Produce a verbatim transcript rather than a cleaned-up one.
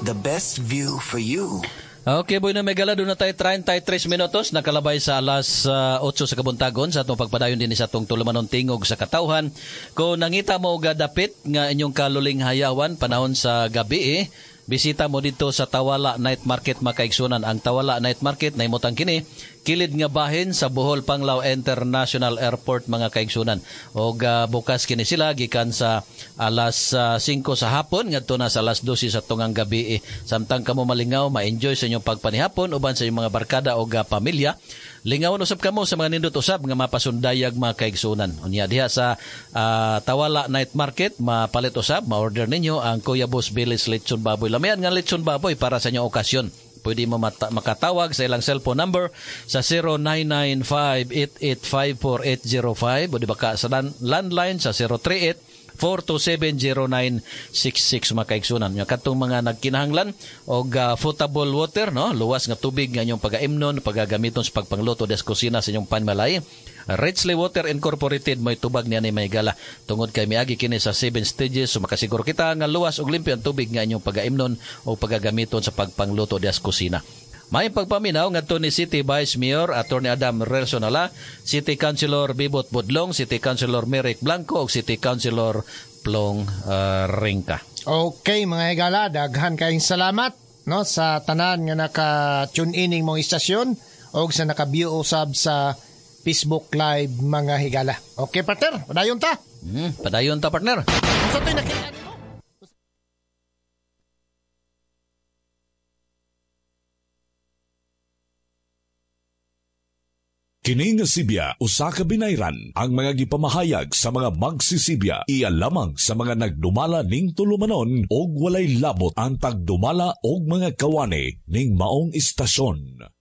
the best view for you. Okay, boy na megala, doon na tayo thirty-three minutos, nakalabay sa alas uh, eight sa kabuntagon sa itong pagpadayon din sa itong tulumanon tingog sa katawhan. Kung nangita mo gadapit nga inyong kaluling hayawan, panahon sa gabi eh, bisita mo dito sa Tawala Night Market makaigsunan. Ang Tawala Night Market na imutang kini, kilid nga bahin sa Bohol Panglao International Airport mga kaigsunan. O uh, bukas kini sila gikan sa alas uh, five sa hapon ngadto na sa alas twelve sa tungang gabi. Eh. Samtang kamo malingaw, ma-enjoy sa inyong pagpanihapon uban sa inyong mga barkada o uh, pamilya. Lingawon usab kamo sa mga nindot usab nga mapasundayag mga kaigsunan. Unya diha sa uh, Tawala Night Market, mapalit usab, ma-order ninyo ang Kuya Boss Billy's Lechon Baboy. Lamian nga lechon baboy para sa inyong okasyon. Pwede mo mata- makatawag sa ilang cellphone number sa zero nine nine five eight eight five four eight zero five o di ba ka sa land- landline sa zero three eight four two seven zero nine six six makaigsunan. Yung katong mga nagkinahanglan o uh, potable water, no? Luwas nga tubig nga inyong pag-aimnon, pagagamiton sa pagpangluto des kusina sa inyong panmalay. Richly Water Incorporated may tubag niya ni Maygala. Tungod kay miagi kini sa seven stages, so makasiguro kita nga luwas og limpyo ang tubig nga inyong pag-aimnon o pagagamiton sa pagpangluto des kusina. May pagpaminaw ngadto ni City Vice Mayor Attorney Adam Relsonala, City Councilor Bibot Budlong, City Councilor Merrick Blanco ug City Councilor Plong uh, Ringka. Okay mga higala, daghan kayong salamat no sa tanan nga naka-tune ining mong istasyon o sa naka-view usab sa Facebook Live mga higala. Okay partner, padayon ta. Hmm, padayon ta partner. Unsa toy nakita nimo? Kini nga Sibya usa ka binayran ang mga gipamahayag sa mga magsisibya iya lamang sa mga nagdumala ning tulumanon og walay labot ang pagdumala og mga kawani ning maong istasyon.